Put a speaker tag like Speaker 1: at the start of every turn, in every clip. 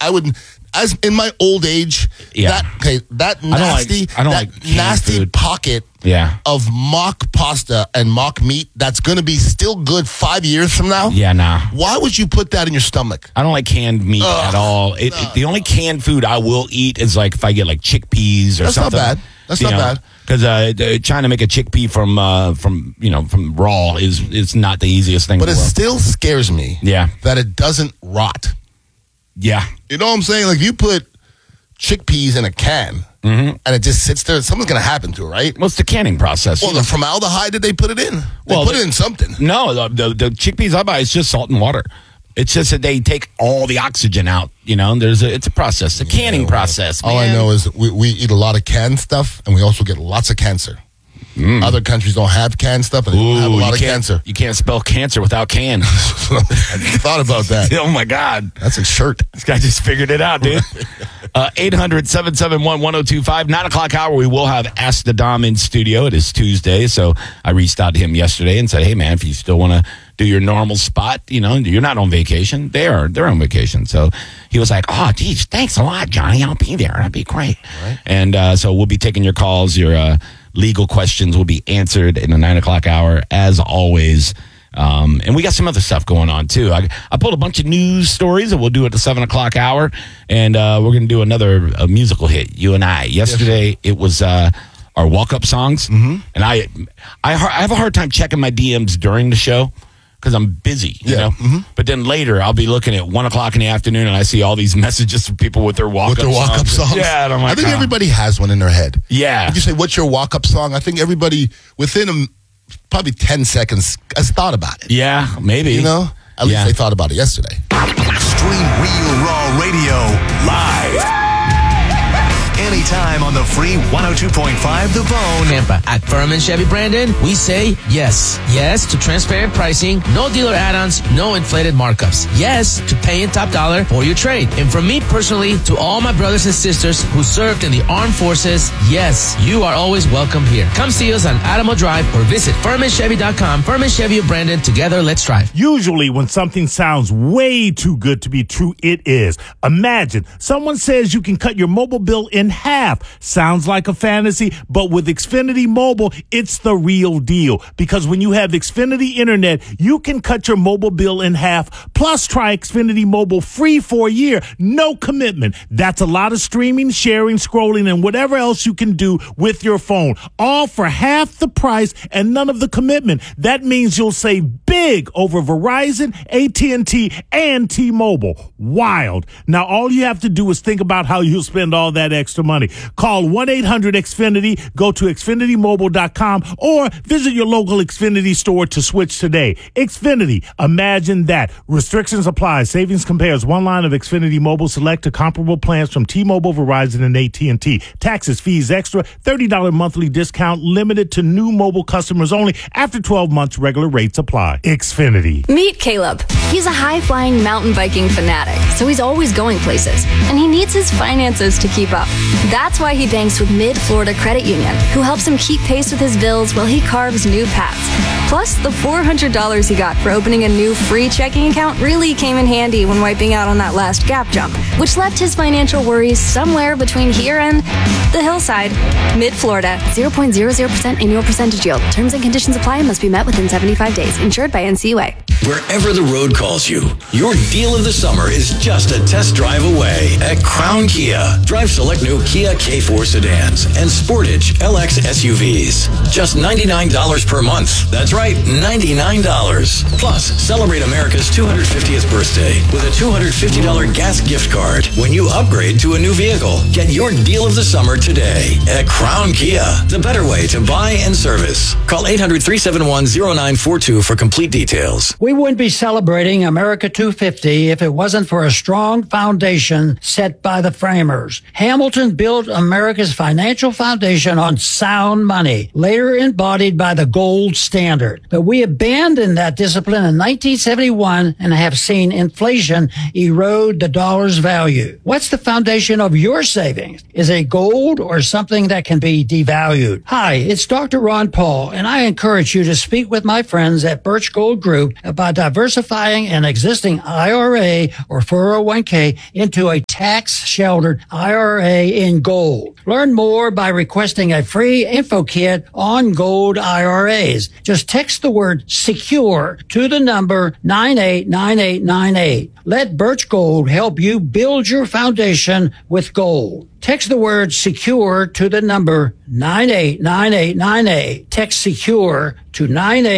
Speaker 1: I would, as in my old age, that nasty pocket of mock pasta and mock meat that's going to be still good 5 years from now.
Speaker 2: Yeah, nah.
Speaker 1: Why would you put that in your stomach?
Speaker 2: I don't like canned meat at all. The only canned food I will eat is like if I get like chickpeas or something.
Speaker 1: That's not bad.
Speaker 2: Because trying to make a chickpea from raw is not the easiest thing.
Speaker 1: But
Speaker 2: in the world.
Speaker 1: Still scares me.
Speaker 2: Yeah.
Speaker 1: That it doesn't rot.
Speaker 2: Yeah.
Speaker 1: You know what I'm saying? Like, if you put chickpeas in a can and it just sits there, something's going to happen to it, right?
Speaker 2: Well, it's the canning process.
Speaker 1: Well, the formaldehyde that they put it in? They put it in something.
Speaker 2: No, the chickpeas I buy is just salt and water. It's just that they take all the oxygen out, and it's a process, a canning process.
Speaker 1: All I know is we eat a lot of canned stuff, and we also get lots of cancer. Other countries don't have canned stuff, and they don't have a lot of cancer.
Speaker 2: You can't spell cancer without can.
Speaker 1: I thought about that.
Speaker 2: Oh, my God.
Speaker 1: That's a shirt.
Speaker 2: This guy just figured it out, dude. 800-771-1025. 9 o'clock hour, we will have Ask the Dom in studio. It is Tuesday, so I reached out to him yesterday and said, hey, man, if you still want to do your normal spot, you're not on vacation. They're on vacation. So he was like, oh, geez, thanks a lot, Johnny. I'll be there. That'd be great. Right. And so we'll be taking your calls, your legal questions will be answered in the 9 o'clock hour, as always. And we got some other stuff going on, too. I pulled a bunch of news stories that we'll do at the 7 o'clock hour. And we're going to do another musical hit, you and I. Yesterday, it was our walk-up songs. Mm-hmm. And I have a hard time checking my DMs during the show because I'm busy, you know. Mm-hmm. But then later, I'll be looking at 1 o'clock in the afternoon, and I see all these messages from people with their walk-up songs.
Speaker 1: Yeah, and I'm like, I think everybody has one in their head.
Speaker 2: Yeah.
Speaker 1: If you say, what's your walk-up song? I think everybody, within probably 10 seconds, has thought about it.
Speaker 2: Yeah, maybe.
Speaker 1: At least they thought about it yesterday.
Speaker 3: Stream Real Raw Radio live. Anytime on the free 102.5 The Bone.
Speaker 4: Tampa. At Furman Chevy Brandon, we say yes. Yes to transparent pricing, no dealer add-ons, no inflated markups. Yes to paying top dollar for your trade. And from me personally to all my brothers and sisters who served in the armed forces, yes, you are always welcome here. Come see us on Adamo Drive or visit FurmanChevy.com. Furman Chevy of Brandon. Together, let's drive.
Speaker 5: Usually when something sounds way too good to be true, it is. Imagine someone says you can cut your mobile bill in half. Sounds like a fantasy, but with Xfinity Mobile, it's the real deal. Because when you have Xfinity Internet, you can cut your mobile bill in half. Plus, try Xfinity Mobile free for a year. No commitment. That's a lot of streaming, sharing, scrolling, and whatever else you can do with your phone. All for half the price and none of the commitment. That means you'll save big over Verizon, AT&T, and T-Mobile. Wild. Now, all you have to do is think about how you'll spend all that extra money. Call 1-800-XFINITY, go to XfinityMobile.com, or visit your local Xfinity store to switch today. Xfinity, imagine that. Restrictions apply. Savings compares one line of Xfinity Mobile select to comparable plans from T-Mobile, Verizon, and AT&T. Taxes, fees, extra, $30 monthly discount, limited to new mobile customers only. After 12 months, regular rates apply. Xfinity.
Speaker 6: Meet Caleb. He's a high-flying mountain biking fanatic, so he's always going places, and he needs his finances to keep up. That's why he banks with Mid-Florida Credit Union, who helps him keep pace with his bills while he carves new paths. Plus, the $400 he got for opening a new free checking account really came in handy when wiping out on that last gap jump, which left his financial worries somewhere between here and the hillside. Mid-Florida, 0.00% annual percentage yield. Terms and conditions apply and must be met within 75 days. Insured by NCUA.
Speaker 3: Wherever the road calls you, your deal of the summer is just a test drive away at Crown Kia. Drive select new Kia K4 sedans and Sportage LX SUVs. Just $99 per month. That's right, $99. Plus, celebrate America's 250th birthday with a $250 gas gift card when you upgrade to a new vehicle. Get your deal of the summer today at Crown Kia, the better way to buy and service. Call 800-371-0942 for complete details.
Speaker 7: We wouldn't be celebrating America 250 if it wasn't for a strong foundation set by the framers. Hamilton built America's financial foundation on sound money, later embodied by the gold standard. But we abandoned that discipline in 1971 and have seen inflation erode the dollar's value. What's the foundation of your savings? Is it gold or something that can be devalued? Hi, it's Dr. Ron Paul, and I encourage you to speak with my friends at Birch Gold Group about by diversifying an existing IRA or 401k into a tax-sheltered IRA in gold. Learn more by requesting a free info kit on gold IRAs. Just text the word SECURE to the number 989898. Let Birch Gold help you build your foundation with gold. Text the word SECURE to the number 989898. Text SECURE to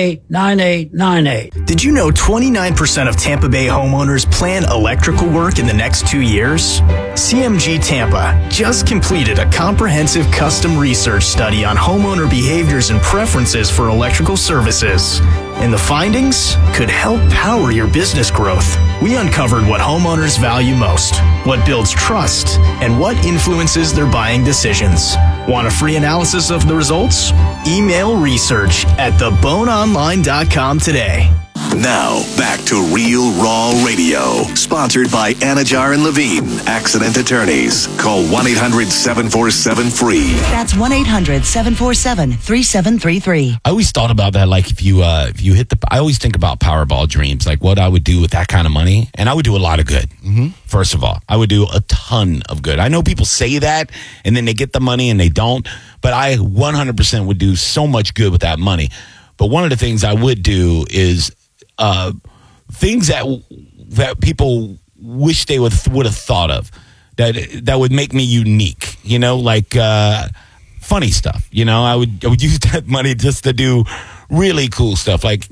Speaker 7: 989898.
Speaker 8: Did you know 29% of Tampa Bay homeowners plan electrical work in the next 2 years? CMG Tampa just completed a comprehensive custom research study on homeowner behaviors and preferences for electrical services. And the findings could help power your business growth. We uncovered what homeowners value most, what builds trust, and what influences their buying decisions. Want a free analysis of the results? Email research at theboneonline.com today.
Speaker 3: Now, back to Real Raw Radio, sponsored by Anajar and Levine, accident attorneys. Call 1-800-747-FREE.
Speaker 9: That's 1-800-747-3733.
Speaker 2: I always thought about that, like if you hit I always think about Powerball dreams, like what I would do with that kind of money, and I would do a lot of good. Mm-hmm. First of all, I would do a ton of good. I know people say that, and then they get the money and they don't, but I 100% would do so much good with that money. But one of the things I would do is things that people wish they would have thought of that would make me unique, like funny stuff. I would use that money just to do really cool stuff, like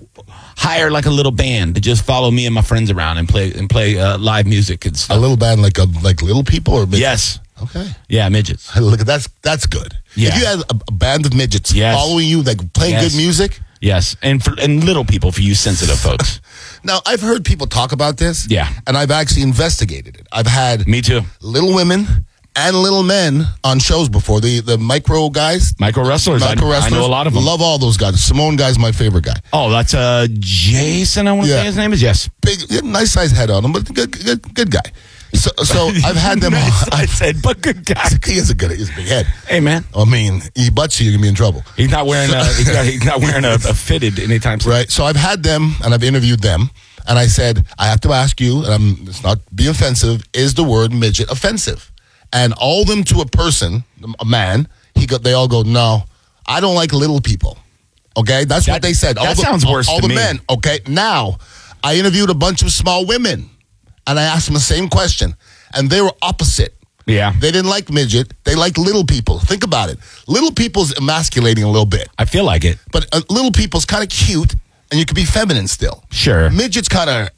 Speaker 2: hire like a little band to just follow me and my friends around and play live music and stuff.
Speaker 1: A little band like little people or midgets?
Speaker 2: Yes.
Speaker 1: Okay.
Speaker 2: Yeah, midgets.
Speaker 1: Look, that's good.
Speaker 2: Yeah.
Speaker 1: If you had a band of midgets following you, like playing good music.
Speaker 2: Yes, and little people for you sensitive folks.
Speaker 1: Now, I've heard people talk about this.
Speaker 2: Yeah.
Speaker 1: And I've actually investigated it. I've had
Speaker 2: me too.
Speaker 1: Little women and little men on shows before. The micro guys.
Speaker 2: Micro wrestlers. I know a lot of them.
Speaker 1: Love all those guys. Simone guy's my favorite guy.
Speaker 2: Oh, that's Jason, I want to say his name is. Yes.
Speaker 1: Big, nice size head on him, but good guy. So I've had them.
Speaker 2: I said, but good guy.
Speaker 1: He has a big head.
Speaker 2: Hey man,
Speaker 1: I mean, he butts you, you're gonna be in trouble.
Speaker 2: He's not wearing he's not wearing a fitted anytime soon.
Speaker 1: Right. So I've had them, and I've interviewed them, and I said I have to ask you, and it's not being offensive. Is the word midget offensive? And all them to a person, a man, they all go, no, I don't like little people. Okay, that's what they said.
Speaker 2: That sounds worse.
Speaker 1: All the men. Okay, now I interviewed a bunch of small women. And I asked them the same question, and they were opposite.
Speaker 2: Yeah.
Speaker 1: They didn't like midget. They liked little people. Think about it. Little people's emasculating a little bit.
Speaker 2: I feel like it.
Speaker 1: But little people's kind of cute, and you can be feminine still.
Speaker 2: Sure.
Speaker 1: Midget's kind of,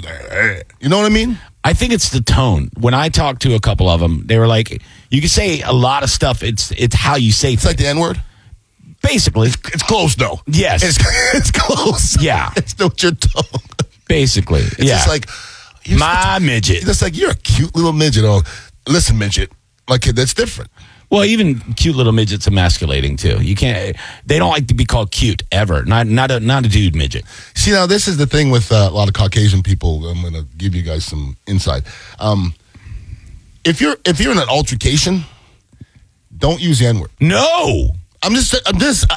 Speaker 1: you know what I mean?
Speaker 2: I think it's the tone. When I talked to a couple of them, they were like, you can say a lot of stuff. It's how you say
Speaker 1: things. It's like the N-word?
Speaker 2: Basically.
Speaker 1: It's close, though.
Speaker 2: Yes.
Speaker 1: It's close.
Speaker 2: Yeah.
Speaker 1: It's not your tone.
Speaker 2: Basically.
Speaker 1: It's just like...
Speaker 2: My midget.
Speaker 1: It's like, you're a cute little midget. Oh, listen, midget. My kid, that's different.
Speaker 2: Well, even cute little midgets emasculating too. You can't. They don't like to be called cute ever. Not a dude midget.
Speaker 1: See, now this is the thing with a lot of Caucasian people. I'm going to give you guys some insight. If you're in an altercation, don't use the N-word.
Speaker 2: No.
Speaker 1: This is a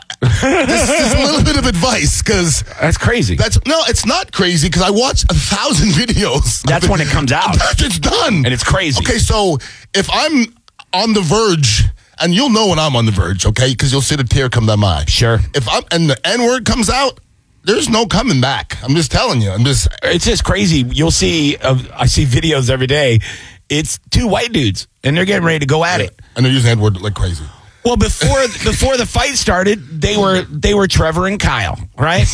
Speaker 1: little bit of advice because
Speaker 2: that's crazy.
Speaker 1: It's not crazy because I watched 1,000 videos.
Speaker 2: That's when it comes out.
Speaker 1: It's done,
Speaker 2: and it's crazy.
Speaker 1: Okay, so if I'm on the verge, and you'll know when I'm on the verge, okay, because you'll see the tear come down my eye.
Speaker 2: Sure.
Speaker 1: If the N-word comes out, there's no coming back. I'm just telling you.
Speaker 2: It's just crazy. You'll see. I see videos every day. It's two white dudes, and they're getting ready to go at it,
Speaker 1: and they're using N-word like crazy.
Speaker 2: Well, before the fight started, they were Trevor and Kyle, right?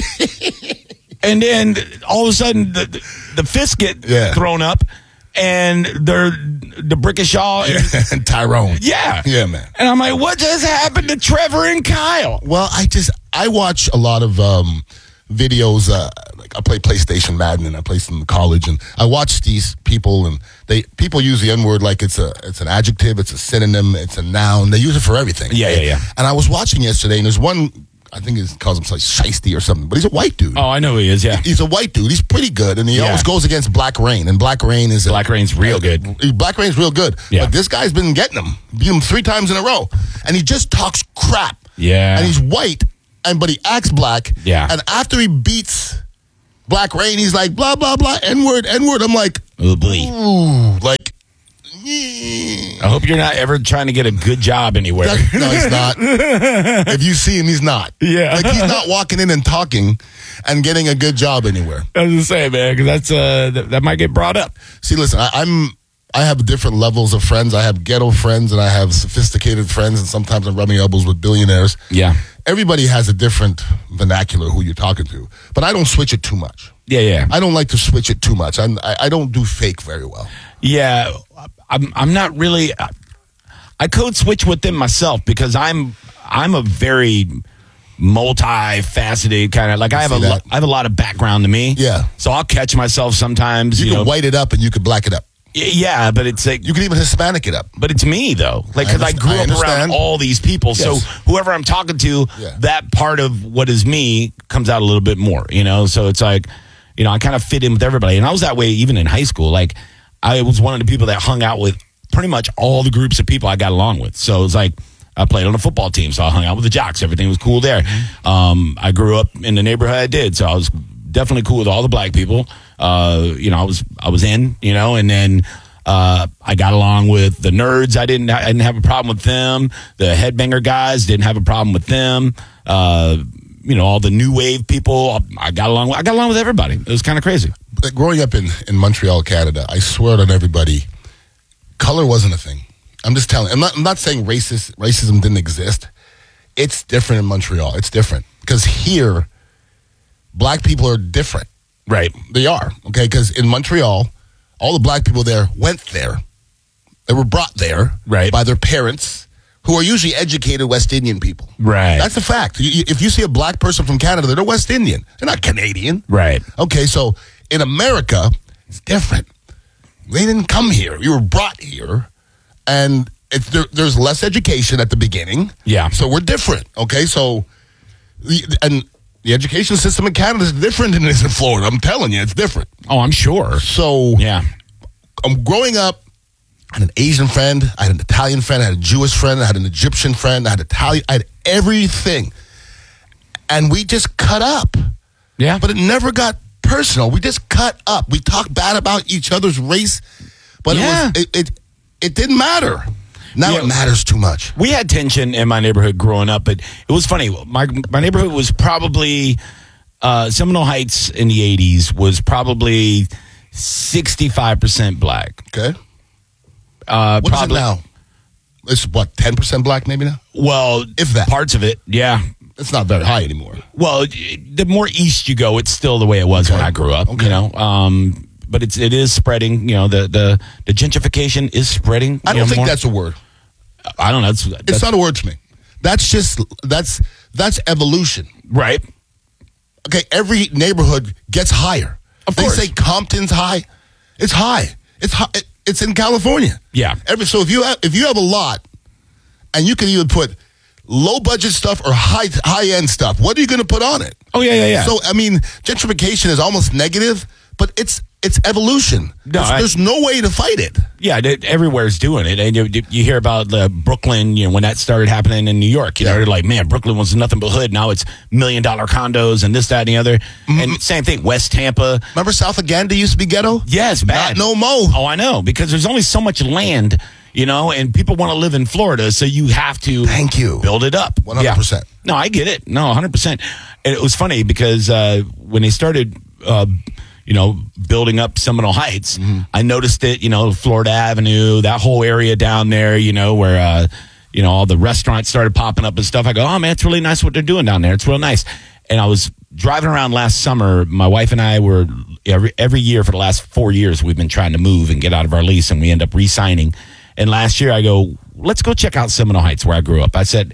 Speaker 2: And then all of a sudden the fists get thrown up, and they're the Brickishaw
Speaker 1: and Tyrone.
Speaker 2: Yeah,
Speaker 1: man.
Speaker 2: And I'm like, what just happened to Trevor and Kyle?
Speaker 1: Well, I watch a lot of videos. Like I play PlayStation Madden, and I play some in college, and I watch these people, and people use the N-word like it's an adjective, it's a synonym, it's a noun. They use it for everything.
Speaker 2: Yeah.
Speaker 1: And I was watching yesterday, and there's one, I think he calls himself Shiesty or something, but he's a white dude.
Speaker 2: Oh, I know who he is. Yeah,
Speaker 1: he's a white dude. He's pretty good, and he always goes against Black Rain, and Black Rain's
Speaker 2: real good.
Speaker 1: Black Rain's real good.
Speaker 2: Yeah.
Speaker 1: But this guy's been getting him, beat him 3 times in a row, and he just talks crap.
Speaker 2: Yeah,
Speaker 1: and he's white. But he acts black.
Speaker 2: Yeah.
Speaker 1: And after he beats Black Rain, he's like, blah, blah, blah, N-word. I'm like,
Speaker 2: oh, boy.
Speaker 1: Ooh, like,
Speaker 2: I hope you're not ever trying to get a good job anywhere.
Speaker 1: No, he's not. If you see him, he's not.
Speaker 2: Yeah.
Speaker 1: Like, he's not walking in and talking and getting a good job anywhere.
Speaker 2: I was just saying, man, because that might get brought up.
Speaker 1: See, listen, I have different levels of friends. I have ghetto friends and I have sophisticated friends, and sometimes I'm rubbing elbows with billionaires.
Speaker 2: Yeah.
Speaker 1: Everybody has a different vernacular who you're talking to, but I don't switch it too much.
Speaker 2: Yeah.
Speaker 1: I don't like to switch it too much. I don't do fake very well.
Speaker 2: Yeah, I'm not really. I code switch with them myself because I'm a very multifaceted kind of, like, I have a lot of background to me.
Speaker 1: Yeah.
Speaker 2: So I'll catch myself sometimes.
Speaker 1: You can white it up and you can black it up.
Speaker 2: Yeah, but it's like,
Speaker 1: you can even Hispanic it up.
Speaker 2: But it's me though, like, because I grew up around all these people. Yes. So whoever I'm talking to, that part of what is me comes out a little bit more. So it's like, I kind of fit in with everybody, and I was that way even in high school. Like, I was one of the people that hung out with pretty much all the groups of people I got along with. So it was like, I played on a football team, so I hung out with the jocks. Everything was cool there. I grew up in the neighborhood I did, so I was definitely cool with all the black people. I was in, and then I got along with the nerds. I didn't have a problem with them. The headbanger guys, didn't have a problem with them. All the new wave people, I got along with everybody. It was kind of crazy.
Speaker 1: Growing up in Montreal, Canada, I swear on everybody, color wasn't a thing. I'm just telling. I'm not saying racism didn't exist. It's different in Montreal. It's different because here, black people are different.
Speaker 2: Right.
Speaker 1: They are. Okay. Because in Montreal, all the black people there went there. They were brought there by their parents, who are usually educated West Indian people.
Speaker 2: Right.
Speaker 1: That's a fact. If you see a black person from Canada, they're West Indian. They're not Canadian.
Speaker 2: Right.
Speaker 1: Okay. So in America, it's different. They didn't come here. You were brought here. And there's less education at the beginning.
Speaker 2: Yeah.
Speaker 1: So we're different. Okay. So, and the education system in Canada is different than it is in Florida. I'm telling you, it's different.
Speaker 2: Oh, I'm sure.
Speaker 1: So,
Speaker 2: yeah.
Speaker 1: I'm growing up, I had an Asian friend, I had an Italian friend, I had a Jewish friend, I had an Egyptian friend, I had everything. And we just cut up.
Speaker 2: Yeah.
Speaker 1: But it never got personal. We just cut up. We talked bad about each other's race, but it didn't matter. Now it matters too much.
Speaker 2: We had tension in my neighborhood growing up, but it was funny. My neighborhood was probably, Seminole Heights in the 80s was probably 65% black.
Speaker 1: Okay. What is it now? It's 10% black maybe now?
Speaker 2: Well,
Speaker 1: if that.
Speaker 2: Parts of it, yeah.
Speaker 1: It's not very high anymore.
Speaker 2: Well, the more east you go, it's still the way it was when I grew up, but it is spreading. The gentrification is spreading.
Speaker 1: I don't think that's a word.
Speaker 2: I don't know.
Speaker 1: It's not a word to me. That's evolution.
Speaker 2: Right.
Speaker 1: Okay, every neighborhood gets higher.
Speaker 2: Of course.
Speaker 1: They say Compton's high. It's high. It's high. It's in California.
Speaker 2: Yeah.
Speaker 1: So if you have a lot, and you can either put low budget stuff or high end stuff, what are you going to put on it?
Speaker 2: Oh yeah.
Speaker 1: So I mean, gentrification is almost negative, but it's evolution.
Speaker 2: No,
Speaker 1: there's no way to fight it.
Speaker 2: Yeah, everywhere's doing it, and you hear about Brooklyn. When that started happening in New York, they're like, man, Brooklyn was nothing but hood. Now it's $1 million condos and this, that, and the other. Mm-hmm. And same thing, West Tampa.
Speaker 1: Remember South Aganda used to be ghetto?
Speaker 2: Yes, bad.
Speaker 1: Not no more.
Speaker 2: Oh, I know, because there's only so much land. And people want to live in Florida, so you have to build it up.
Speaker 1: 100%.
Speaker 2: Yeah. No, I get it. No, 100%. And it was funny because when they started, building up Seminole Heights, I noticed it, Florida Avenue, that whole area down there, where, all the restaurants started popping up and stuff. I go, oh, man, it's really nice what they're doing down there. It's real nice. And I was driving around last summer. My wife and I were, every year for the last 4 years, we've been trying to move and get out of our lease, and we end up re-signing. And last year I go, let's go check out Seminole Heights where I grew up. I said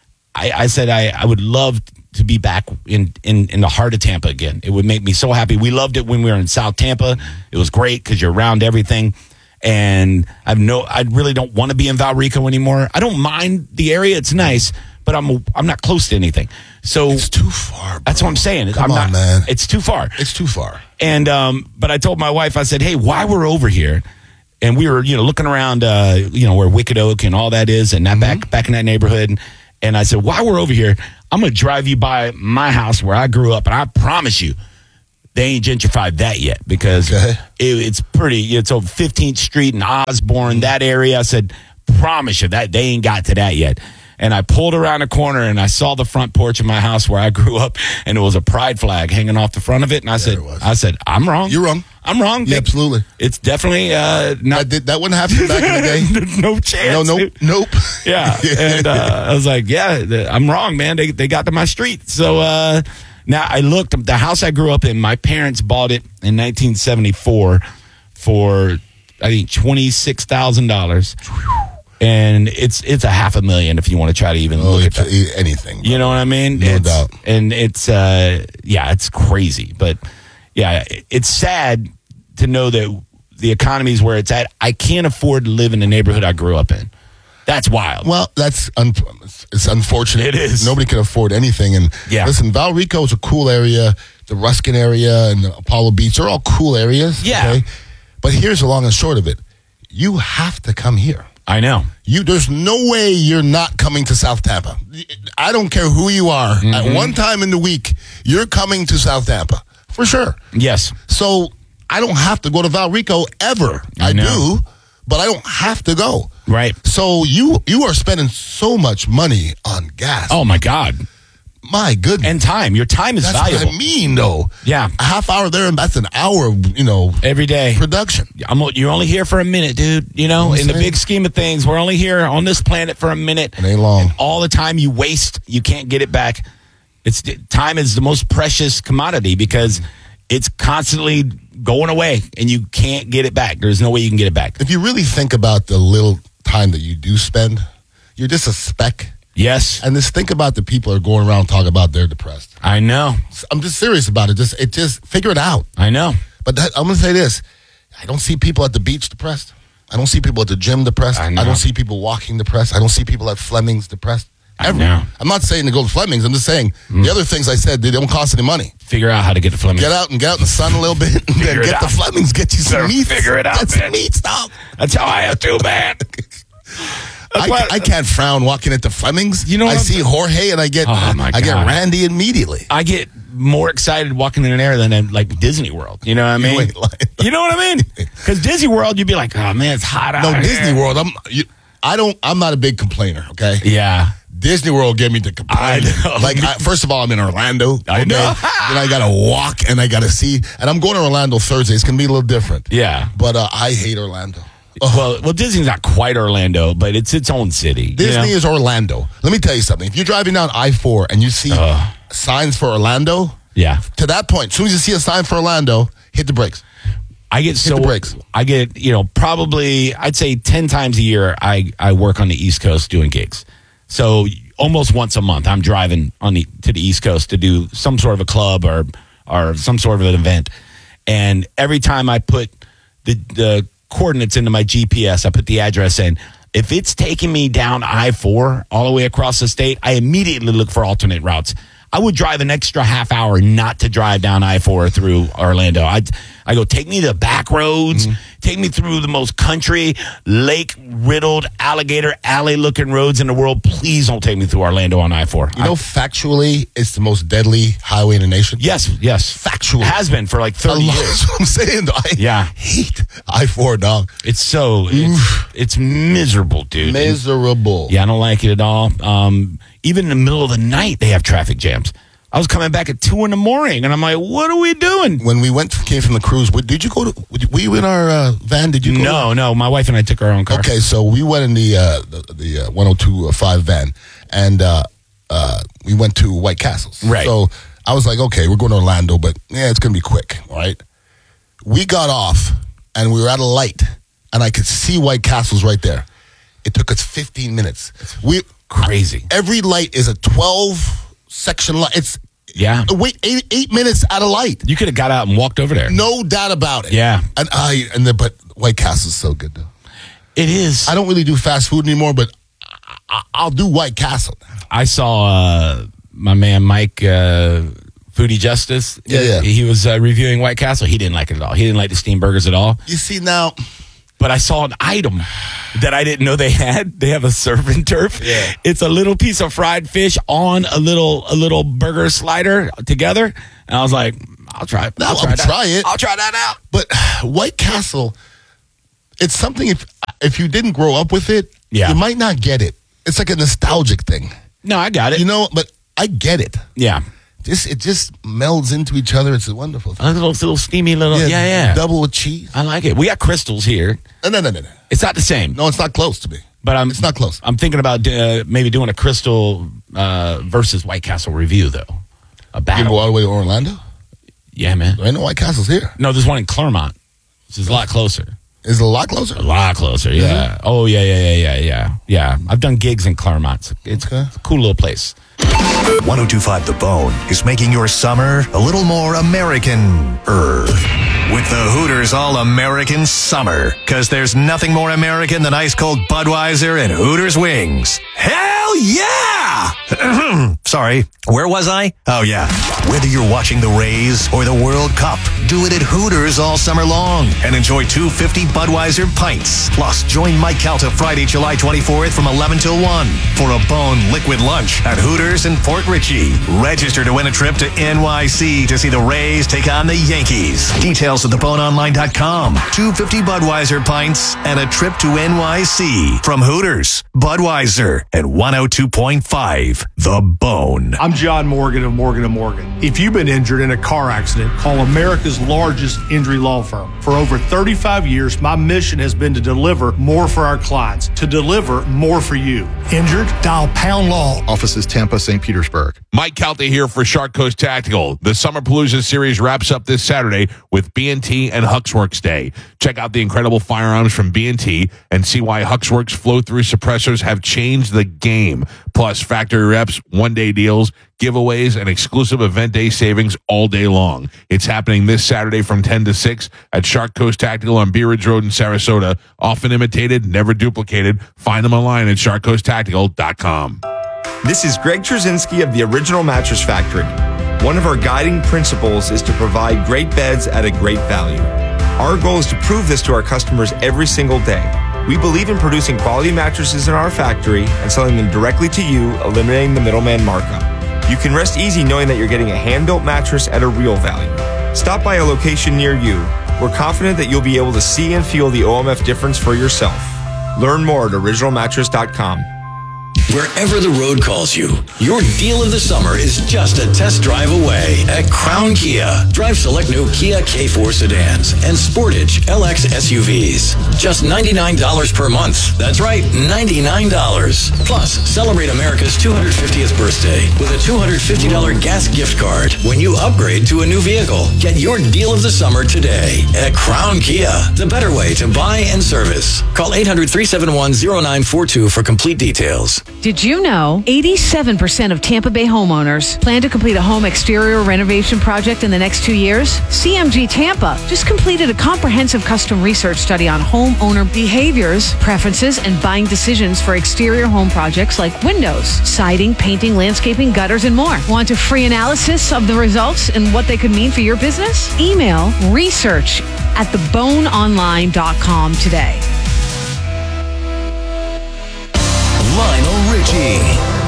Speaker 2: I would love to be back in the heart of Tampa again. It would make me so happy. We loved it when we were in South Tampa. It was great because you're around everything. And I really don't want to be in Valrico anymore. I don't mind the area. It's nice, but I'm not close to anything. So
Speaker 1: it's too far, bro.
Speaker 2: That's what I'm saying.
Speaker 1: Come on, man.
Speaker 2: It's too far.
Speaker 1: It's too far.
Speaker 2: And but I told my wife, I said, hey, while we're over here, and we were, looking around, where Wicked Oak and all that is, and that back in that neighborhood. And I said, while we're over here, I'm going to drive you by my house where I grew up, and I promise you, they ain't gentrified that yet because it's pretty. It's on 15th Street and Osborne, that area. I said, promise you that they ain't got to that yet. And I pulled around a corner and I saw the front porch of my house where I grew up, and it was a pride flag hanging off the front of it. And I said, I'm wrong.
Speaker 1: You're wrong.
Speaker 2: I'm wrong.
Speaker 1: Yeah, absolutely.
Speaker 2: It's definitely not.
Speaker 1: That wouldn't happen back in the day.
Speaker 2: No chance.
Speaker 1: Nope.
Speaker 2: Yeah. And I was like, I'm wrong, man. They got to my street. So now I looked. The house I grew up in, my parents bought it in 1974 for, I think, $26,000. And it's $500,000 if you want to try to even look at that.
Speaker 1: Anything.
Speaker 2: You know what I mean?
Speaker 1: No doubt.
Speaker 2: And it's it's crazy. But yeah, it's sad to know that the economy is where it's at. I can't afford to live in the neighborhood I grew up in. That's wild.
Speaker 1: Well, it's unfortunate.
Speaker 2: It is.
Speaker 1: Nobody can afford anything. And listen, Valrico is a cool area. The Ruskin area and the Apollo Beach are all cool areas.
Speaker 2: Yeah. Okay?
Speaker 1: But here's the long and short of it. You have to come here.
Speaker 2: I know.
Speaker 1: There's no way you're not coming to South Tampa. I don't care who you are. Mm-hmm. At one time in the week, you're coming to South Tampa. For sure.
Speaker 2: Yes.
Speaker 1: So I don't have to go to Valrico ever. I do, but I don't have to go.
Speaker 2: Right.
Speaker 1: So you are spending so much money on gas.
Speaker 2: Oh, my God.
Speaker 1: My goodness.
Speaker 2: And time. Your time is valuable.
Speaker 1: That's what I mean, though.
Speaker 2: Yeah.
Speaker 1: A half hour there, and that's an hour,
Speaker 2: every day.
Speaker 1: Production.
Speaker 2: You're only here for a minute, dude. In the big scheme of things, we're only here on this planet for a minute.
Speaker 1: It ain't long.
Speaker 2: And all the time you waste, you can't get it back. Time is the most precious commodity because it's constantly going away, and you can't get it back. There's no way you can get it back.
Speaker 1: If you really think about the little time that you do spend, you're just a speck.
Speaker 2: Yes.
Speaker 1: And just think about the people that are going around talking about they're depressed.
Speaker 2: I know.
Speaker 1: I'm just serious about it. Just figure it out.
Speaker 2: I know.
Speaker 1: But I'm going to say this. I don't see people at the beach depressed. I don't see people at the gym depressed. I don't see people walking depressed. I don't see people at Fleming's depressed. Ever.
Speaker 2: I know.
Speaker 1: I'm not saying to go to Fleming's. I'm just saying the other things I said, they don't cost any money.
Speaker 2: Figure out how to get to Fleming's.
Speaker 1: Get out in the sun a little bit. And get to Fleming's. Get you some meat.
Speaker 2: Figure it out,
Speaker 1: Get some meat stuff.
Speaker 2: That's how I have to, man.
Speaker 1: I can't frown walking into Fleming's. I see Jorge and I get Randy immediately.
Speaker 2: I get more excited walking in there than in like Disney World. You know what I mean? You know what I mean? Because Disney World, you'd be like, oh man, it's hot out here.
Speaker 1: No, Disney World, I'm not a big complainer, okay?
Speaker 2: Yeah.
Speaker 1: Disney World gave me the complaint.
Speaker 2: I know.
Speaker 1: First of all, I'm in Orlando.
Speaker 2: I know.
Speaker 1: Then I got to walk and I got to see. And I'm going to Orlando Thursday. It's going to be a little different.
Speaker 2: Yeah.
Speaker 1: But I hate Orlando.
Speaker 2: Well, Disney's not quite Orlando, but it's its own city.
Speaker 1: Disney is Orlando. Let me tell you something. If you're driving down I-4 and you see signs for Orlando, to that point, as soon as you see a sign for Orlando, hit the brakes.
Speaker 2: I get probably, I'd say 10 times a year, I work on the East Coast doing gigs. So almost once a month, I'm driving to the East Coast to do some sort of a club or some sort of an event. And every time I put the coordinates into my GPS, I put the address in. If it's taking me down I-4 all the way across the state, I immediately look for alternate routes. I would drive an extra half hour not to drive down I-4 through Orlando. I go, take me to back roads, take me through the most country, lake-riddled, alligator alley-looking roads in the world. Please don't take me through Orlando on I-4.
Speaker 1: Factually, it's the most deadly highway in the nation?
Speaker 2: Yes.
Speaker 1: Factually.
Speaker 2: It has been for like 30 years.
Speaker 1: That's what I'm saying. I hate I-4, dog.
Speaker 2: It's miserable, dude.
Speaker 1: Miserable.
Speaker 2: Yeah, I don't like it at all. Even in the middle of the night, they have traffic jams. I was coming back at 2 a.m, and I'm like, what are we doing?
Speaker 1: When we came from the cruise, did you go to, were you in our van? Did you go?
Speaker 2: No, my wife and I took our own car.
Speaker 1: Okay, so we went in the 102.5 van, and we went to White Castles.
Speaker 2: Right.
Speaker 1: So I was like, okay, we're going to Orlando, but it's going to be quick, all right? We got off, and we were at a light, and I could see White Castles right there. It took us 15 minutes.
Speaker 2: Crazy.
Speaker 1: Every light is a 12-section light. Wait 8 minutes at a light.
Speaker 2: You could have got out and walked over there.
Speaker 1: No doubt about it.
Speaker 2: Yeah.
Speaker 1: But White Castle is so good though.
Speaker 2: It is.
Speaker 1: I don't really do fast food anymore, but I'll do White Castle.
Speaker 2: I saw my man Mike Foodie Justice.
Speaker 1: Yeah.
Speaker 2: He was reviewing White Castle. He didn't like it at all. He didn't like the steamed burgers at all.
Speaker 1: You see now.
Speaker 2: But I saw an item that I didn't know they had. They have a surf and turf.
Speaker 1: Yeah.
Speaker 2: It's a little piece of fried fish on a little burger slider together. And I was like, I'll try it.
Speaker 1: I'll try it.
Speaker 2: I'll try that out.
Speaker 1: But White Castle, it's something if you didn't grow up with it, you might not get it. It's like a nostalgic thing.
Speaker 2: No, I got it.
Speaker 1: But I get it.
Speaker 2: Yeah.
Speaker 1: It just melds into each other. It's a wonderful thing.
Speaker 2: A little steamy little. Yeah.
Speaker 1: Double with cheese.
Speaker 2: I like it. We got crystals here.
Speaker 1: No.
Speaker 2: It's not the same.
Speaker 1: No, it's not close to me.
Speaker 2: But
Speaker 1: it's not close.
Speaker 2: I'm thinking about maybe doing a Crystal versus White Castle review, though. A battle.
Speaker 1: You go all the way to Orlando?
Speaker 2: Yeah, man.
Speaker 1: There ain't no White Castles here.
Speaker 2: No, there's one in Claremont, which is a lot closer.
Speaker 1: Is it a lot closer?
Speaker 2: A lot closer, yeah. Mm-hmm. Oh, yeah. I've done gigs in Claremont. It's a cool little place.
Speaker 9: 102.5 The Bone is making your summer a little more American-er. With the Hooters All-American Summer. Because there's nothing more American than ice-cold Budweiser and Hooters wings. Hell yeah! Sorry, where was I? Oh, yeah. Whether you're watching the Rays or the World Cup, do it at Hooters all summer long. And enjoy 250 Budweiser pints. Plus, join Mike Calta Friday, July 24th from 11 till 1 for a Bone liquid lunch at Hooters in Port Richey. Register to win a trip to NYC to see the Rays take on the Yankees. Details at theboneonline.com. 250 Budweiser pints and a trip to NYC from Hooters, Budweiser, and 102.5 The Bone.
Speaker 10: I'm John Morgan of Morgan & Morgan. If you've been injured in a car accident, call America's largest injury law firm. For over 35 years, my mission has been to deliver more for our clients, to deliver more for you. Injured? Dial Pound Law.
Speaker 11: Offices Tampa, St. Petersburg.
Speaker 12: Mike Calta here for Shark Coast Tactical. The Summer Palooza series wraps up this Saturday with B&T and Huxworks Day. Check out the incredible firearms from B&T and see why Huxworks flow-through suppressors have changed the game. Plus, factory reps, one-day deals, giveaways, and exclusive event day savings all day long. It's happening this Saturday from 10 to 6 at Shark Coast Tactical on Bee Ridge Road in Sarasota. Often imitated, never duplicated. Find them online at sharkcoasttactical.com.
Speaker 13: This is Greg Trzynski of the Original Mattress Factory. One of our guiding principles is to provide great beds at a great value. Our goal is to prove this to our customers every single day. We believe in producing quality mattresses in our factory and selling them directly to you, eliminating the middleman markup. You can rest easy knowing that you're getting a hand-built mattress at a real value. Stop by a location near you. We're confident that you'll be able to see and feel the OMF difference for yourself. Learn more at originalmattress.com.
Speaker 3: Wherever the road calls you, your deal of the summer is just a test drive away at Crown Kia. Drive select new Kia K4 sedans and Sportage LX SUVs. Just $99 per month. That's right, $99. Plus, celebrate America's 250th birthday with a $250 gas gift card when you upgrade to a new vehicle. Get your deal of the summer today at Crown Kia. The better way to buy and service. Call 800-371-0942 for complete details.
Speaker 14: Did you know 87% of Tampa Bay homeowners plan to complete a home exterior renovation project in the next 2 years? CMG Tampa just completed a comprehensive custom research study on homeowner behaviors, preferences, and buying decisions for exterior home projects like windows, siding, painting, landscaping, gutters, and more. Want a free analysis of the results and what they could mean for your business? Email research@theboneonline.com today.
Speaker 3: Lionel Richie.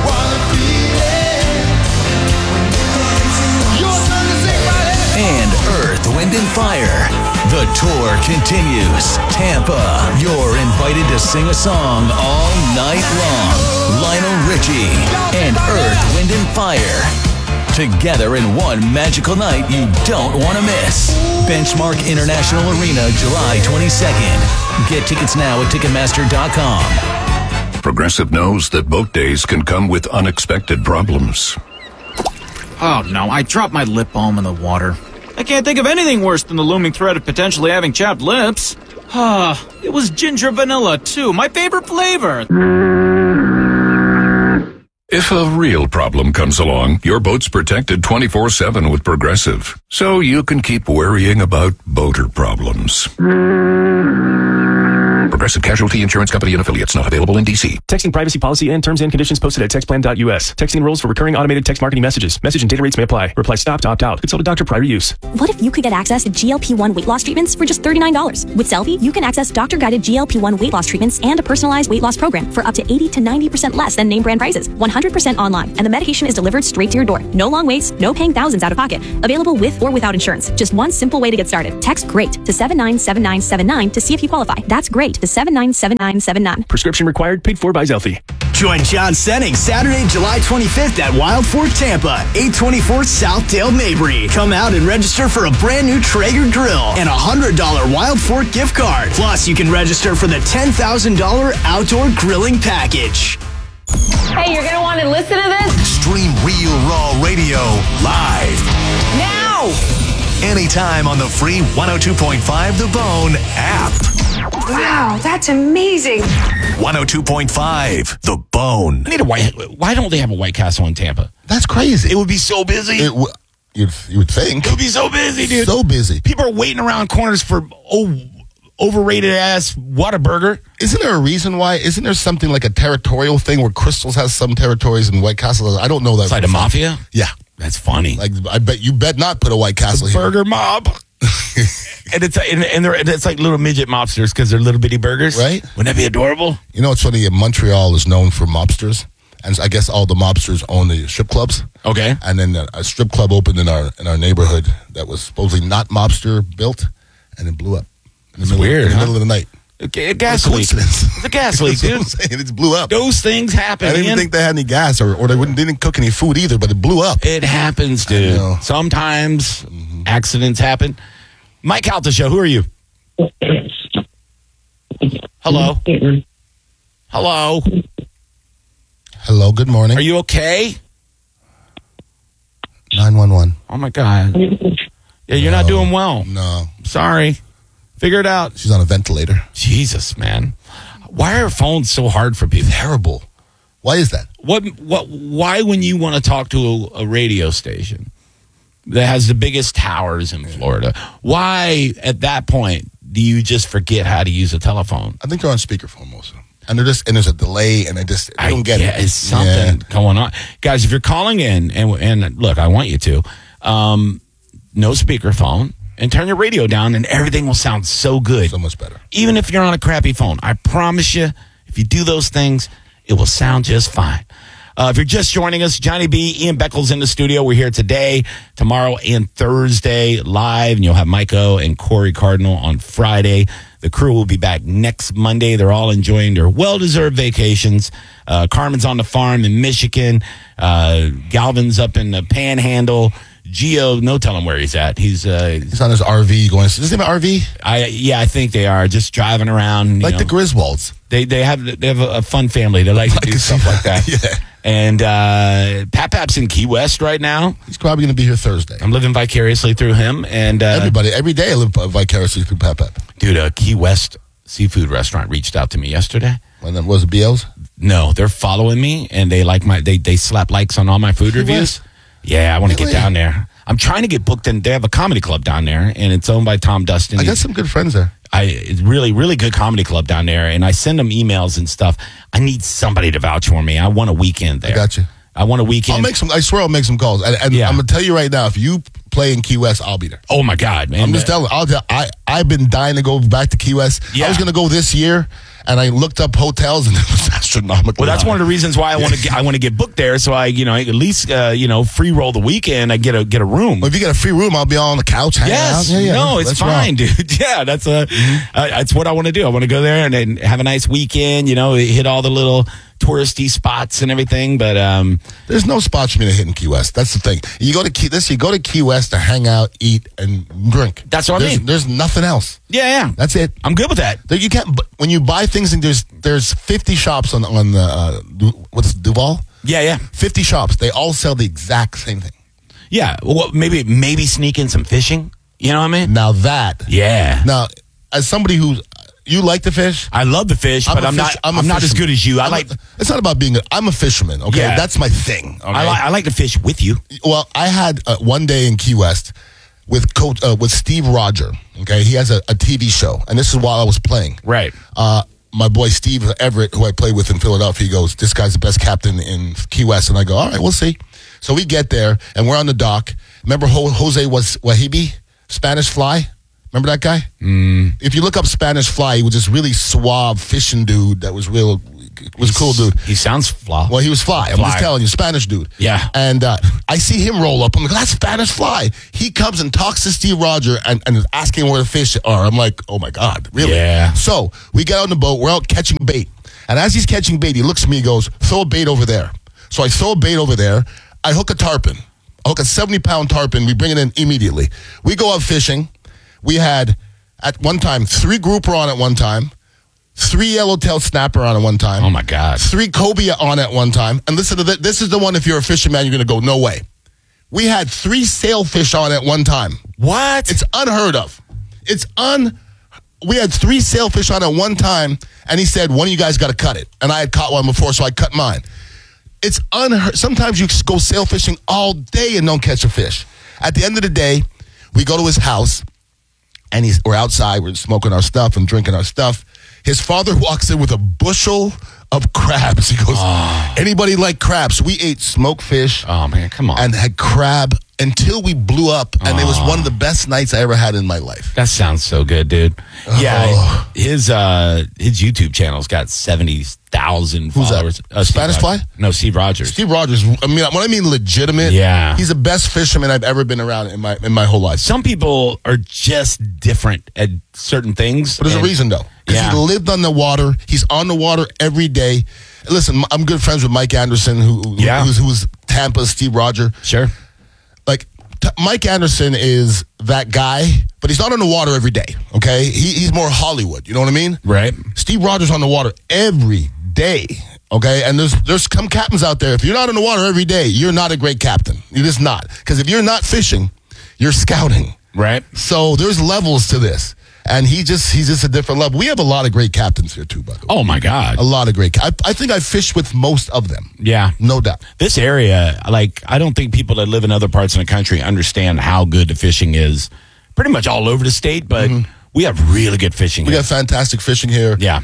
Speaker 3: And Earth, Wind, and Fire. The tour continues. Tampa, you're invited to sing a song all night long. Lionel Richie and Earth, Wind, and Fire. Together in one magical night you don't want to miss. Benchmark International Arena, July 22nd. Get tickets now at Ticketmaster.com.
Speaker 15: Progressive knows that boat days can come with unexpected problems.
Speaker 16: Oh no, I dropped my lip balm in the water. I can't think of anything worse than the looming threat of potentially having chapped lips. It was ginger vanilla too, my favorite flavor.
Speaker 15: If a real problem comes along, your boat's protected 24/7 with Progressive, so you can keep worrying about boater problems. Progressive Casualty Insurance Company and affiliates, not available in D.C.
Speaker 17: Texting privacy policy and terms and conditions posted at textplan.us. Texting rules for recurring automated text marketing messages. Message and data rates may apply. Reply stop to opt out. Consult a doctor prior to use.
Speaker 18: What if you could get access to GLP-1 weight loss treatments for just $39? With Selfie, you can access doctor-guided GLP-1 weight loss treatments and a personalized weight loss program for up to 80 to 90% less than name brand prices. 100% online, and the medication is delivered straight to your door. No long waits, no paying thousands out of pocket. Available with or without insurance. Just one simple way to get started. Text GREAT to 797979 to see if you qualify. That's GREAT to 797979.
Speaker 17: Prescription required, paid for by Zelfie.
Speaker 8: Join John Senning Saturday, July 25th at Wild Fork, Tampa, 824 Southdale, Mabry. Come out and register for a brand new Traeger grill and a $100 Wild Fork gift card. Plus, you can register for the $10,000 outdoor grilling package.
Speaker 19: Hey, you're going to want to listen to this?
Speaker 9: Stream Real Raw Radio live.
Speaker 19: Now!
Speaker 9: Anytime on the free 102.5 The Bone app.
Speaker 19: Wow, that's amazing.
Speaker 9: 102.5 The Bone.
Speaker 2: Why don't they have a White Castle in Tampa?
Speaker 1: That's crazy.
Speaker 2: It would be so busy.
Speaker 1: You would think.
Speaker 2: It would be so busy, dude.
Speaker 1: So busy.
Speaker 2: People are waiting around corners for overrated ass Whataburger.
Speaker 1: Isn't there a reason why? Isn't there something like a territorial thing where Crystals has some territories and White Castle does? I don't know that.
Speaker 2: It's like the mafia?
Speaker 1: Yeah.
Speaker 2: That's funny.
Speaker 1: Like, I bet you not put a White Castle here.
Speaker 2: Burger mob. And it's like little midget mobsters because they're little bitty burgers.
Speaker 1: Right?
Speaker 2: Wouldn't that be adorable?
Speaker 1: You know, it's funny. Montreal is known for mobsters. And I guess all the mobsters own the strip clubs.
Speaker 2: Okay.
Speaker 1: And then a strip club opened in our neighborhood that was supposedly not mobster built, and it blew up.
Speaker 2: It's weird,
Speaker 1: in the middle of the night.
Speaker 2: Okay, a gas leak. It's a gas leak, dude.
Speaker 1: It blew up.
Speaker 2: Those things happen.
Speaker 1: I didn't even think they had any gas, or they didn't cook any food either, but it blew up.
Speaker 2: It happens, dude. Sometimes accidents happen. Mike Calta Show, who are you? Hello? Hello?
Speaker 1: Hello, good morning.
Speaker 2: Are you okay?
Speaker 1: 911.
Speaker 2: Oh, my God. Yeah, you're not doing well.
Speaker 1: No.
Speaker 2: Sorry. Figure it out.
Speaker 1: She's on a ventilator.
Speaker 2: Jesus, man. Why are phones so hard for people?
Speaker 1: Terrible. Why is that?
Speaker 2: Why when you want to talk to a radio station that has the biggest towers in Florida, why at that point do you just forget how to use a telephone?
Speaker 1: I think they're on speakerphone most of them. And there's a delay, and I don't get it.
Speaker 2: It's something going on. Guys, if you're calling in, and look, I want you to, no speakerphone, and turn your radio down, and everything will sound so good.
Speaker 1: So much better.
Speaker 2: Even if you're on a crappy phone. I promise you, if you do those things, it will sound just fine. If you're just joining us, Johnny B, Ian Beckles in the studio. We're here today, tomorrow, and Thursday live. And you'll have Miko and Corey Cardinal on Friday. The crew will be back next Monday. They're all enjoying their well-deserved vacations. Carmen's on the farm in Michigan. Galvin's up in the Panhandle. Gio, no telling where he's at. He's on
Speaker 1: his RV going. Is his name an RV?
Speaker 2: I think they are just driving around.
Speaker 1: Like the Griswolds.
Speaker 2: They have a fun family. They like to do stuff like that.
Speaker 1: Yeah.
Speaker 2: And Pap's in Key West right now.
Speaker 1: He's probably going to be here Thursday.
Speaker 2: I'm living vicariously through him. And
Speaker 1: everybody, every day I live vicariously through Pap.
Speaker 2: Dude, a Key West seafood restaurant reached out to me yesterday.
Speaker 1: And then was it BL's?
Speaker 2: No, they're following me, and they like they slap likes on all my food reviews. Yeah, I want to get down there. I'm trying to get booked in. They have a comedy club down there, and it's owned by Tom Dustin.
Speaker 1: I got some good friends there.
Speaker 2: It's really, really good comedy club down there, and I send them emails and stuff. I need somebody to vouch for me. I want a weekend there.
Speaker 1: I got you.
Speaker 2: I want a weekend.
Speaker 1: I swear I'll make some calls. And I'm going to tell you right now, if you play in Key West, I'll be there.
Speaker 2: Oh, my God, man.
Speaker 1: I'm just telling you. I've been dying to go back to Key West. Yeah. I was going to go this year, and I looked up hotels, and it was astronomical.
Speaker 2: Well, that's one of the reasons why I want to get booked there, so I at least free roll the weekend. I get a room.
Speaker 1: Well, if you get a free room, I'll be on the couch hanging out.
Speaker 2: Yeah, no, it's fine, dude. Yeah, that's what I want to do. I want to go there and have a nice weekend. Hit all the little touristy spots and everything, but
Speaker 1: there's no spots for me to hit in Key West. That's the thing. You go to Key West to hang out, eat, and drink.
Speaker 2: That's what I mean.
Speaker 1: There's nothing else.
Speaker 2: Yeah.
Speaker 1: That's it.
Speaker 2: I'm good with that.
Speaker 1: You can't. When you buy things, and there's 50 shops on the what's Duval?
Speaker 2: Yeah.
Speaker 1: 50 shops. They all sell the exact same thing.
Speaker 2: Yeah. Well, maybe sneak in some fishing. You know what I mean?
Speaker 1: Now that.
Speaker 2: Yeah.
Speaker 1: Now, as somebody who's. You like to fish?
Speaker 2: I love to fish, but I'm not as good as you.
Speaker 1: It's not about being good. I'm a fisherman, okay? Yeah. That's my thing. Okay?
Speaker 2: I like to fish with you.
Speaker 1: Well, I had one day in Key West. with Steve Roger. Okay, he has a TV show, and this is while I was playing.
Speaker 2: Right.
Speaker 1: My boy Steve Everett, who I played with in Philadelphia, he goes, "This guy's the best captain in Key West," and I go, "All right, we'll see." So we get there, and we're on the dock. Remember Jose Wahibi, Spanish Fly? Remember that guy? If you look up Spanish Fly, he was this really suave fishing dude that was real. Was a cool dude.
Speaker 2: He sounds Fly.
Speaker 1: Well, he was Fly. I'm just telling you, Spanish dude.
Speaker 2: Yeah.
Speaker 1: And I see him roll up. I'm like, that's Spanish Fly. He comes and talks to Steve Roger and is asking where the fish are. I'm like, oh my God, really?
Speaker 2: Yeah.
Speaker 1: So we get on the boat. We're out catching bait. And as he's catching bait, he looks at me and goes, throw a bait over there. So I throw a bait over there. I hook a tarpon. I hook a 70-pound tarpon. We bring it in immediately. We go out fishing. We had, at one time, 3 grouper on at one time. 3 yellowtail snapper on at one time.
Speaker 2: Oh, my God.
Speaker 1: 3 cobia on at one time. And listen to this. This is the one, if you're a fisherman, you're going to go, no way. We had 3 sailfish on at one time.
Speaker 2: What?
Speaker 1: It's unheard of. We had 3 sailfish on at one time, and he said, one of you guys got to cut it. And I had caught one before, so I cut mine. It's unheard. Sometimes you go sail fishing all day and don't catch a fish. At the end of the day, we go to his house, and we're outside. We're smoking our stuff and drinking our stuff. His father walks in with a bushel of crabs. He goes, anybody like crabs? We ate smoked fish.
Speaker 2: Oh, man, come on.
Speaker 1: And had crab until we blew up. And it was one of the best nights I ever had in my life.
Speaker 2: That sounds so good, dude. Yeah, his YouTube channel's got 70,000 followers.
Speaker 1: Who's that? Spanish Fly?
Speaker 2: No, Steve Rogers.
Speaker 1: Steve Rogers. I mean, when I mean legitimate, he's the best fisherman I've ever been around in my whole life.
Speaker 2: Some people are just different at certain things.
Speaker 1: But there's a reason, though. Because he lived on the water. He's on the water every day. Listen, I'm good friends with Mike Anderson, who was Tampa's Steve Roger.
Speaker 2: Sure.
Speaker 1: Like, Mike Anderson is that guy, but he's not on the water every day, okay? He's more Hollywood, you know what I mean?
Speaker 2: Right.
Speaker 1: Steve Rogers on the water every day, okay? And there's some captains out there. If you're not on the water every day, you're not a great captain. You're just not. Because if you're not fishing, you're scouting.
Speaker 2: Right.
Speaker 1: So there's levels to this. And he's just a different level. We have a lot of great captains here, too, by the way.
Speaker 2: Oh, my God.
Speaker 1: A lot of great. I think I fished with most of them.
Speaker 2: Yeah.
Speaker 1: No doubt.
Speaker 2: This area, I don't think people that live in other parts of the country understand how good the fishing is pretty much all over the state, but we have really good fishing here.
Speaker 1: We got fantastic fishing here.
Speaker 2: Yeah.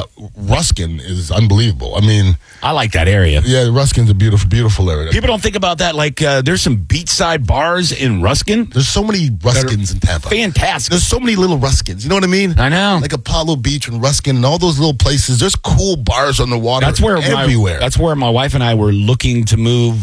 Speaker 1: Ruskin is unbelievable. I mean,
Speaker 2: I like that area.
Speaker 1: Yeah, Ruskin's a beautiful, beautiful area.
Speaker 2: People don't think about that. Like, there's some beachside bars in Ruskin.
Speaker 1: There's so many Ruskins in Tampa.
Speaker 2: Fantastic.
Speaker 1: There's so many little Ruskins. You know what I mean?
Speaker 2: I know.
Speaker 1: Like Apollo Beach and Ruskin and all those little places. There's cool bars on the water everywhere.
Speaker 2: That's where my wife and I were looking to move,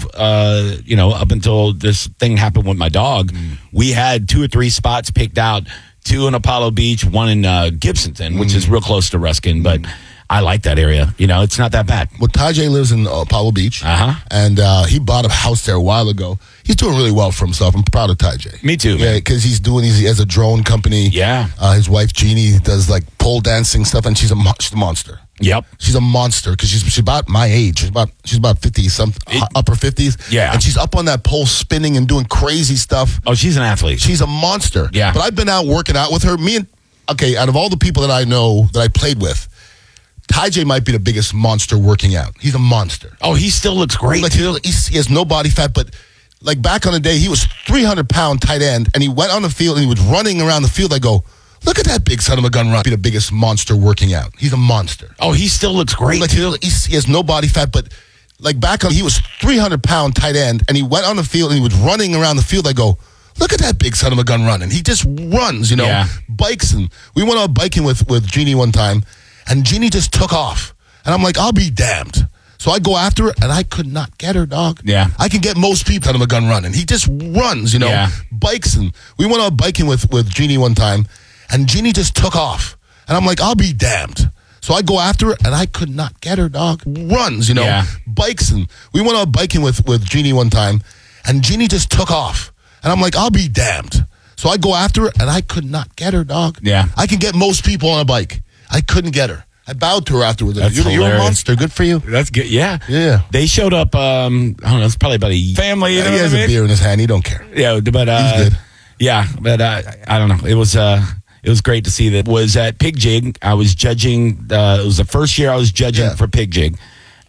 Speaker 2: up until this thing happened with my dog. We had 2 or 3 spots picked out. 2 in Apollo Beach, 1 in Gibsonton, which is real close to Ruskin, but I like that area. It's not that bad.
Speaker 1: Well, Tajay lives in Apollo Beach, and he bought a house there a while ago. He's doing really well for himself. I'm proud of Tajay.
Speaker 2: Me too, man.
Speaker 1: Yeah, because he has a drone company.
Speaker 2: Yeah.
Speaker 1: His wife, Jeannie, does like pole dancing stuff, and she's a monster.
Speaker 2: Yep.
Speaker 1: She's a monster because she's about my age. She's about 50 something, upper 50s.
Speaker 2: Yeah.
Speaker 1: And she's up on that pole spinning and doing crazy stuff.
Speaker 2: Oh, she's an athlete.
Speaker 1: She's a monster.
Speaker 2: Yeah.
Speaker 1: But I've been out working out with her. Out of all the people that I know that I played with, Tajay might be the biggest monster working out. He's a monster.
Speaker 2: Oh, he still looks great, too.
Speaker 1: He has no body fat, but like back on the day, he was 300-pound tight end, and he went on the field and he was running around the field. I go, look at that big son of a gun run. Be the biggest monster working out. He's a monster.
Speaker 2: Oh, he still looks great, too.
Speaker 1: He has no body fat, but like he was 300-pound tight end, and he went on the field and he was running around the field. I go, look at that big son of a gun running. He just runs, bikes. And we went out biking with Jeannie one time, and Jeannie just took off. And I'm like, I'll be damned. So I go after her, and I could not get her, dog.
Speaker 2: Yeah.
Speaker 1: I can get most people out of a gun running. He just runs, bikes. And we went out biking with Jeannie one time, and Jeannie just took off. And I'm like, I'll be damned. So I go after her, and I could not get her, dog. Runs, bikes. And we went out biking with Jeannie one time, and Jeannie just took off. And I'm like, I'll be damned. So I go after her, and I could not get her, dog.
Speaker 2: Yeah.
Speaker 1: I can get most people on a bike. I couldn't get her. I bowed to her afterwards. You're a monster. Good for you.
Speaker 2: That's good. Yeah.
Speaker 1: Yeah.
Speaker 2: They showed up, I don't know, it's probably about a family.
Speaker 1: He has a beer in his hand. He don't care.
Speaker 2: Yeah, but
Speaker 1: he's good.
Speaker 2: Yeah, but I don't know. It was great to see that. Was at Pig Jig. I was judging. It was the first year I was judging for Pig Jig,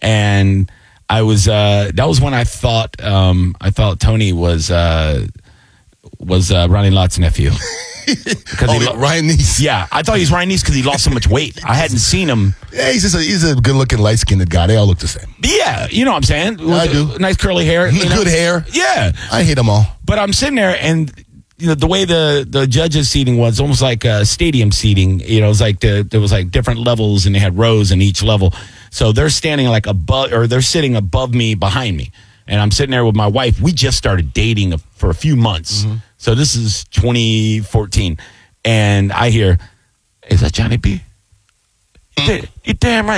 Speaker 2: and I was. That was when I thought Tony was was Ronnie Lott's nephew.
Speaker 1: Ryan Neese.
Speaker 2: Yeah, I thought he was Ryan Neese because he lost so much weight. I hadn't seen him.
Speaker 1: Yeah, he's a good-looking, light-skinned guy. They all look the same.
Speaker 2: Yeah, you know what I'm saying?
Speaker 1: I do.
Speaker 2: Nice curly hair.
Speaker 1: Good hair.
Speaker 2: Yeah.
Speaker 1: I hate them all.
Speaker 2: But I'm sitting there, and the way the judges' seating was almost like stadium seating. It was like there was like different levels, and they had rows in each level. So they're standing like above, or they're sitting above me, behind me. And I'm sitting there with my wife. We just started dating for a few months. Mm-hmm. So this is 2014. And I hear, is that Johnny B? You're damn right.